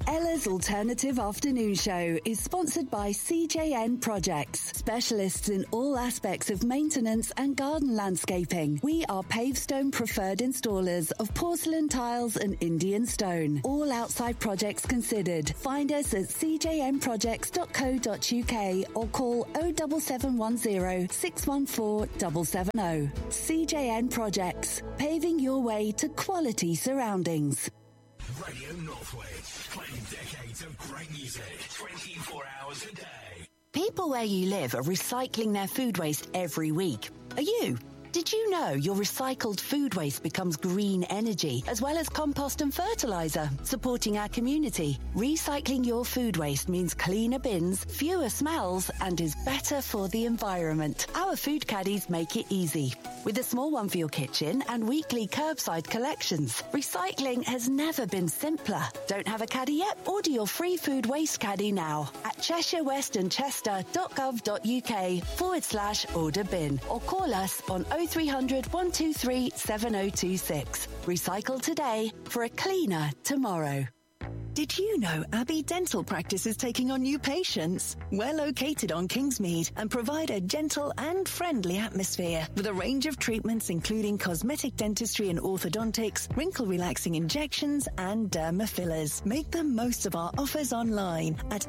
Ella's Alternative Afternoon Show is sponsored by CJN Projects, specialists in all aspects of maintenance and garden landscaping. We are Pavestone preferred installers of porcelain tiles and Indian stone. All outside projects considered. Find us at cjnprojects.co.uk or call 07710 614 770. CJN Projects, paving your way to quality surroundings. Radio Northwich, playing decades of great music, 24 hours a day. People where you live are recycling their food waste every week. Are you? Did you know your recycled food waste becomes green energy as well as compost and fertiliser, supporting our community? Recycling your food waste means cleaner bins, fewer smells, and is better for the environment. Our food caddies make it easy. With a small one for your kitchen and weekly curbside collections, recycling has never been simpler. Don't have a caddy yet? Order your free food waste caddy now at cheshireWestandchester.gov.uk/order bin or call us on 0300 123 7026. Recycle today for a cleaner tomorrow. Did you know Abbey Dental Practice is taking on new patients? We're located on Kingsmead and provide a gentle and friendly atmosphere with a range of treatments including cosmetic dentistry and orthodontics, wrinkle-relaxing injections and derma fillers. Make the most of our offers online at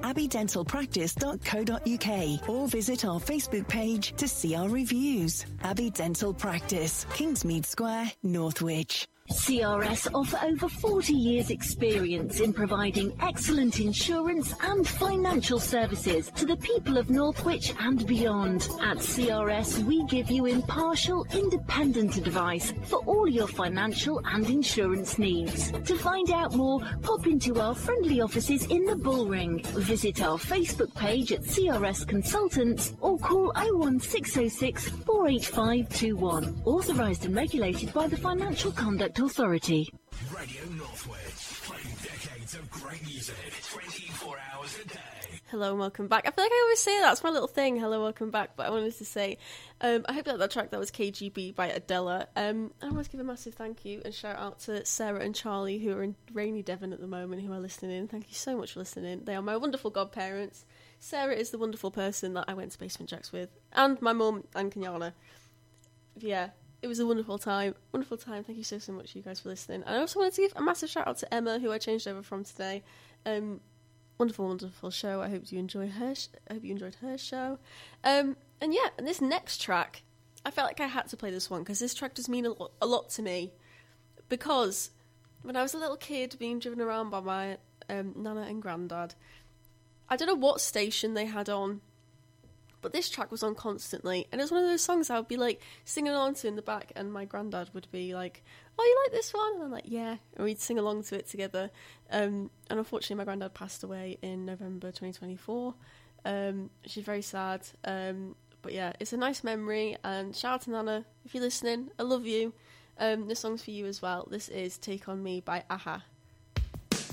abbeydentalpractice.co.uk or visit our Facebook page to see our reviews. Abbey Dental Practice, Kingsmead Square, Northwich. CRS offer over 40 years experience in providing excellent insurance and financial services to the people of Northwich and beyond. At CRS, we give you impartial, independent advice for all your financial and insurance needs. To find out more, pop into our friendly offices in the Bullring. Visit our Facebook page at CRS Consultants or call 01606 48521. Authorised and regulated by the Financial Conduct Authority. Radio Northwich, playing decades of great music, 24 hours a day. Hello and welcome back. I feel like I always say that's my little thing, hello, welcome back, but I wanted to say, I hope that track that was KGB by Adela. I want to give a massive thank you and shout out to Sarah and Charlie who are in rainy Devon at the moment, who are listening in. Thank you so much for listening. They are my wonderful godparents. Sarah is the wonderful person that I went to Basement Jacks with, and my mum and Kenyana. Yeah. It was a wonderful time. Wonderful time. Thank you so much, you guys, for listening. And I also wanted to give a massive shout out to Emma, who I changed over from today. Wonderful show. I hope you enjoyed her. Show. And this next track, I felt like I had to play this one because this track does mean a lot to me. Because when I was a little kid being driven around by my nana and granddad, I don't know what station they had on, but this track was on constantly, and it was one of those songs I would be like singing along to in the back, and my granddad would be like, "Oh, you like this one?" And I'm like, "Yeah," and we'd sing along to it together. And unfortunately, my granddad passed away in November 2024. She's very sad, but yeah, it's a nice memory. And shout out to Nana if you're listening. I love you. This song's for you as well. This is "Take on Me" by Aha.